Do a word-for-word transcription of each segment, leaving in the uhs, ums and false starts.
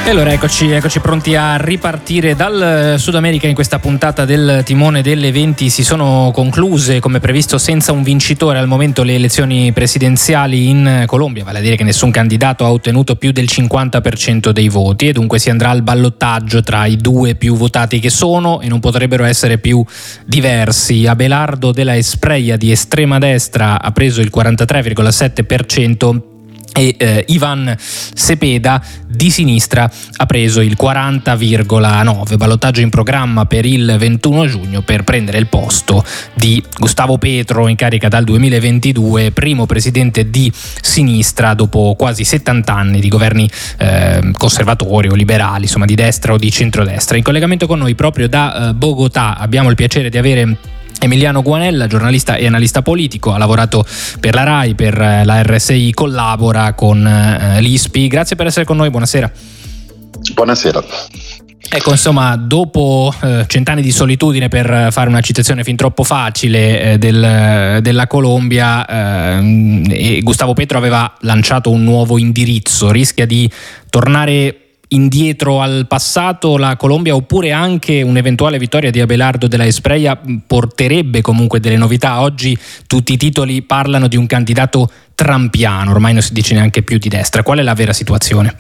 E allora eccoci, eccoci pronti a ripartire dal Sud America. In questa puntata del Timone delle venti si sono concluse come previsto senza un vincitore al momento le elezioni presidenziali in Colombia, vale a dire che nessun candidato ha ottenuto più del cinquanta per cento dei voti e dunque si andrà al ballottaggio tra i due più votati che sono e non potrebbero essere più diversi. Abelardo de la Espriella di estrema destra ha preso il quarantatré virgola sette per cento e eh, Iván Cepeda di sinistra ha preso il quaranta virgola nove. Ballottaggio in programma per il ventuno giugno per prendere il posto di Gustavo Petro, in carica dal duemilaventidue, primo presidente di sinistra dopo quasi settanta anni di governi eh, conservatori o liberali, insomma di destra o di centrodestra. In collegamento con noi proprio da eh, Bogotà abbiamo il piacere di avere Emiliano Guanella, giornalista e analista politico, ha lavorato per la RAI, per la R S I, collabora con eh, l'I S P I. Grazie per essere con noi, buonasera. Buonasera. Ecco, insomma, dopo eh, cent'anni di solitudine, per fare una citazione fin troppo facile eh, del, della Colombia, eh, e Gustavo Petro aveva lanciato un nuovo indirizzo. Rischia di tornare indietro al passato la Colombia, oppure anche un'eventuale vittoria di Abelardo de la Espriella porterebbe comunque delle novità? Oggi tutti i titoli parlano di un candidato trampiano, ormai non si dice neanche più di destra. Qual è la vera situazione?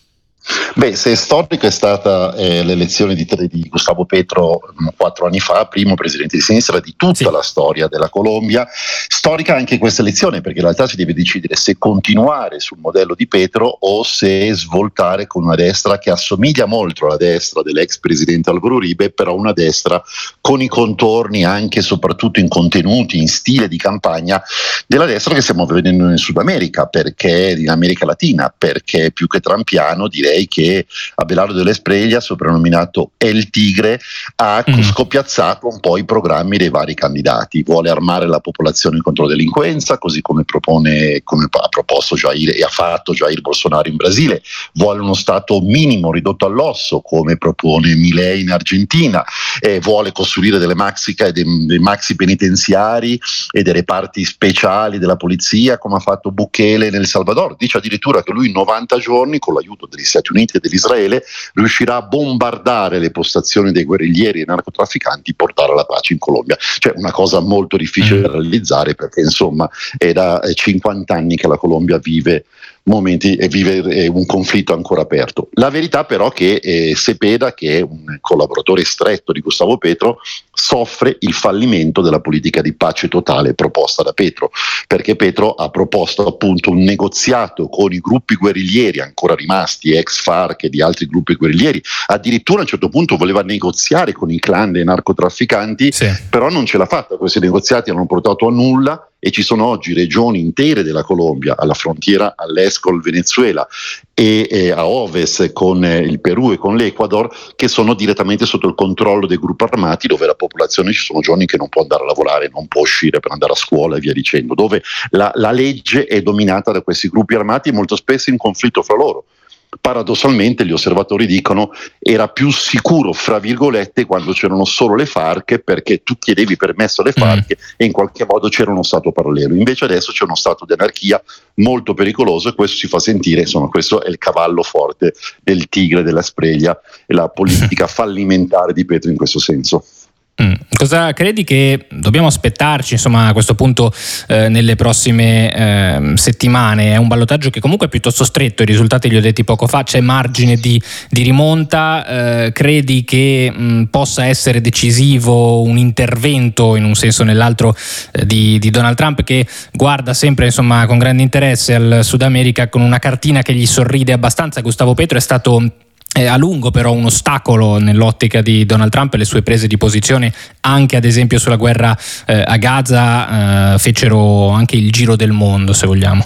Beh, se storica è stata eh, l'elezione di, di Gustavo Petro mh, quattro anni fa, primo presidente di sinistra di tutta sì. la storia della Colombia, storica anche questa elezione, perché in realtà si deve decidere se continuare sul modello di Petro o se svoltare con una destra che assomiglia molto alla destra dell'ex presidente Álvaro Uribe, però una destra con i contorni anche e soprattutto in contenuti, in stile di campagna della destra che stiamo vedendo in Sud America, perché in America Latina, perché più che trampiano direi che Abelardo de la Espriella, soprannominato El Tigre, ha mm. scoppiazzato un po' i programmi dei vari candidati. Vuole armare la popolazione contro la delinquenza, così come propone, come ha proposto Jair e ha fatto Jair Bolsonaro in Brasile. Vuole uno stato minimo ridotto all'osso, come propone Milei in Argentina. Eh, vuole costruire delle maxi, dei, dei maxi penitenziari e dei reparti speciali della polizia, come ha fatto Bukele nel Salvador. Dice addirittura che lui in novanta giorni, con l'aiuto degli Stati Uniti e dell'Israele, riuscirà a bombardare le postazioni dei guerriglieri e narcotrafficanti e portare la pace in Colombia. Cioè una cosa molto difficile da realizzare, perché insomma è da cinquanta anni che la Colombia vive momenti e vive eh, un conflitto ancora aperto. La verità però che eh, Cepeda, che è un collaboratore stretto di Gustavo Petro, soffre il fallimento della politica di pace totale proposta da Petro, perché Petro ha proposto appunto un negoziato con i gruppi guerriglieri ancora rimasti, ex FARC e di altri gruppi guerriglieri. Addirittura a un certo punto voleva negoziare con i clan dei narcotrafficanti, sì. però non ce l'ha fatta. Questi negoziati hanno portato a nulla e ci sono oggi regioni intere della Colombia, alla frontiera all'est col Venezuela e eh, a ovest con eh, il Perù e con l'Ecuador, che sono direttamente sotto il controllo dei gruppi armati, dove la popolazione ci sono giorni che non può andare a lavorare, non può uscire per andare a scuola e via dicendo, dove la, la legge è dominata da questi gruppi armati, molto spesso in conflitto fra loro. Paradossalmente gli osservatori dicono era più sicuro, fra virgolette, quando c'erano solo le FARC, perché tu chiedevi permesso alle FARC mm. e in qualche modo c'era uno stato parallelo. Invece adesso c'è uno stato di anarchia molto pericoloso, e questo si fa sentire. Insomma, questo è il cavallo forte del Tigre della Espriella e la politica fallimentare di Petro in questo senso. Mm. Cosa credi che dobbiamo aspettarci, insomma, a questo punto eh, nelle prossime eh, settimane? È un ballottaggio che comunque è piuttosto stretto, i risultati li ho detti poco fa, c'è margine di, di rimonta. Eh, credi che mh, possa essere decisivo un intervento in un senso o nell'altro eh, di, di Donald Trump, che guarda sempre, insomma, con grande interesse al Sud America, con una cartina che gli sorride abbastanza? Gustavo Petro è stato Eh, a lungo però un ostacolo nell'ottica di Donald Trump, e le sue prese di posizione anche ad esempio sulla guerra eh, a Gaza eh, fecero anche il giro del mondo, se vogliamo.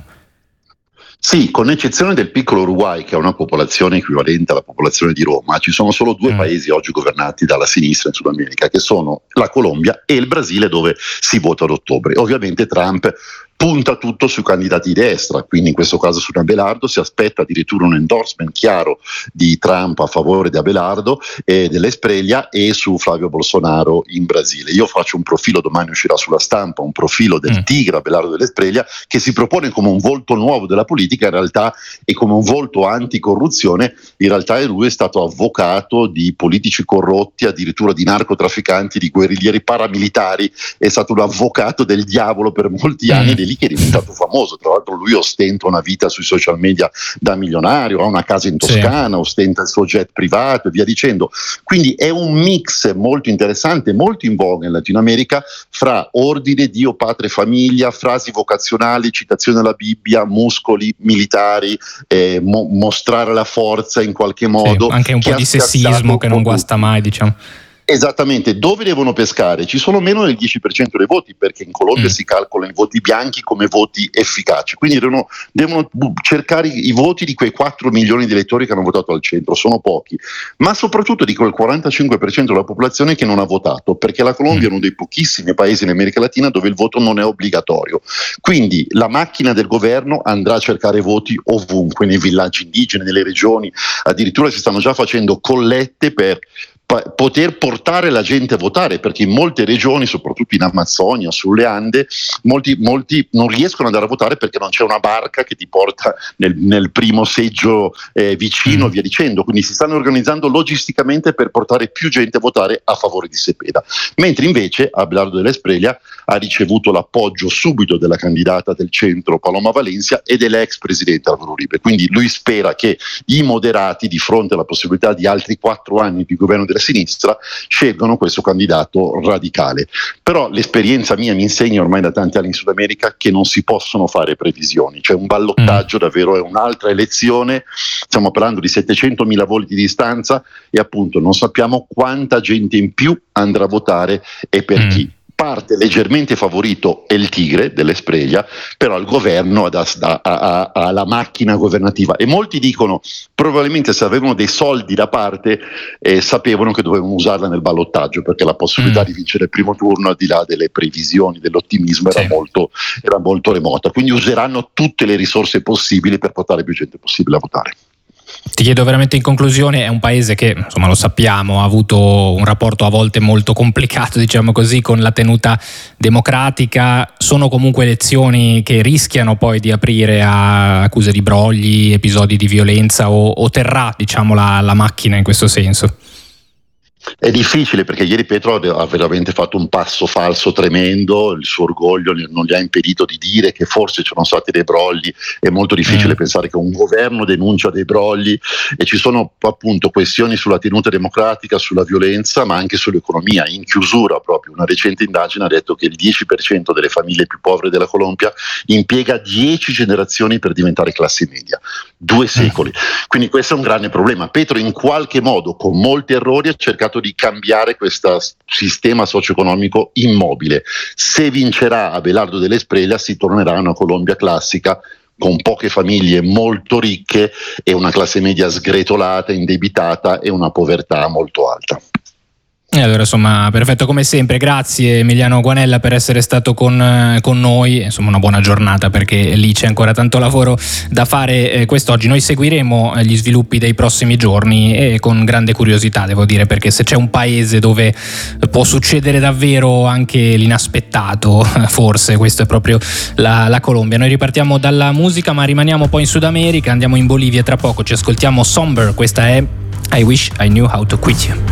Sì, con eccezione del piccolo Uruguay, che ha una popolazione equivalente alla popolazione di Roma, ci sono solo due mm. paesi oggi governati dalla sinistra in Sud America, che sono la Colombia e il Brasile, dove si vota ad ottobre. Ovviamente Trump punta tutto sui candidati di destra, quindi in questo caso su Abelardo, si aspetta addirittura un endorsement chiaro di Trump a favore di Abelardo e dell'Esprella e su Flavio Bolsonaro in Brasile. Io faccio un profilo, domani uscirà sulla stampa, un profilo del tigre Abelardo dell'Esprella che si propone come un volto nuovo della politica, in realtà e come un volto anticorruzione, in realtà lui è stato avvocato di politici corrotti, addirittura di narcotrafficanti, di guerriglieri paramilitari, è stato un avvocato del diavolo per molti anni ed è lì che è diventato famoso. Tra l'altro lui ostenta una vita sui social media da milionario, ha una casa in Toscana, sì. ostenta il suo jet privato e via dicendo. Quindi è un mix molto interessante, molto in voga in Latino America, fra ordine, Dio, patria e famiglia, frasi vocazionali, citazioni alla Bibbia, muscoli militari, eh, mo- mostrare la forza in qualche modo. Sì, anche un po' di sessismo che non guasta mai, diciamo. Esattamente, dove devono pescare? Ci sono meno del dieci per cento dei voti, perché in Colombia mm. si calcolano i voti bianchi come voti efficaci, quindi devono, devono cercare i, i voti di quei quattro milioni di elettori che hanno votato al centro, sono pochi, ma soprattutto di quel quarantacinque per cento della popolazione che non ha votato, perché la Colombia mm. è uno dei pochissimi paesi in America Latina dove il voto non è obbligatorio, quindi la macchina del governo andrà a cercare voti ovunque, nei villaggi indigeni, nelle regioni, addirittura si stanno già facendo collette per poter portare la gente a votare, perché in molte regioni, soprattutto in Amazzonia, sulle Ande, molti, molti non riescono ad andare a votare perché non c'è una barca che ti porta nel, nel primo seggio eh, vicino, mm. via dicendo, quindi si stanno organizzando logisticamente per portare più gente a votare a favore di Cepeda, mentre invece Abelardo dell'Esprella ha ricevuto l'appoggio subito della candidata del centro Paloma Valencia e dell'ex presidente Álvaro Uribe, quindi lui spera che i moderati, di fronte alla possibilità di altri quattro anni di governo della sinistra, scelgono questo candidato radicale. Però l'esperienza mia mi insegna ormai da tanti anni in Sud America che non si possono fare previsioni, cioè un ballottaggio mm. davvero è un'altra elezione, stiamo parlando di settecentomila voti di distanza e appunto non sappiamo quanta gente in più andrà a votare e per mm. chi. Parte leggermente favorito è il tigre dell'Esprella, però il governo ha, ha, ha, ha la macchina governativa e molti dicono probabilmente se avevano dei soldi da parte eh, sapevano che dovevano usarla nel ballottaggio, perché la possibilità mm. di vincere il primo turno, al di là delle previsioni, dell'ottimismo, era, sì. molto, era molto remota, quindi useranno tutte le risorse possibili per portare più gente possibile a votare. Ti chiedo veramente in conclusione, è un paese che, insomma, lo sappiamo, ha avuto un rapporto a volte molto complicato, diciamo così, con la tenuta democratica. Sono comunque elezioni che rischiano poi di aprire a accuse di brogli, episodi di violenza o, o terrà, diciamo, la, la macchina in questo senso? È difficile perché ieri Petro ha veramente fatto un passo falso tremendo, il suo orgoglio non gli ha impedito di dire che forse ci sono stati dei brogli, è molto difficile mm. pensare che un governo denuncia dei brogli e ci sono appunto questioni sulla tenuta democratica, sulla violenza ma anche sull'economia, in chiusura proprio. Una recente indagine ha detto che il dieci per cento delle famiglie più povere della Colombia impiega dieci generazioni per diventare classe media, due secoli, mm. quindi questo è un grande problema. Petro in qualche modo con molti errori ha cercato di cambiare questo sistema socio-economico immobile. Se vincerà Abelardo dell'Esprella si tornerà a una Colombia classica con poche famiglie molto ricche e una classe media sgretolata, indebitata e una povertà molto alta. E allora insomma perfetto come sempre, grazie Emiliano Guanella per essere stato con, con noi, insomma una buona giornata perché lì c'è ancora tanto lavoro da fare eh, quest'oggi. Noi seguiremo gli sviluppi dei prossimi giorni e con grande curiosità devo dire, perché se c'è un paese dove può succedere davvero anche l'inaspettato forse questo è proprio la, la Colombia. Noi ripartiamo dalla musica ma rimaniamo poi in Sud America, andiamo in Bolivia tra poco, ci ascoltiamo Somber, questa è I Wish I Knew How to Quit You.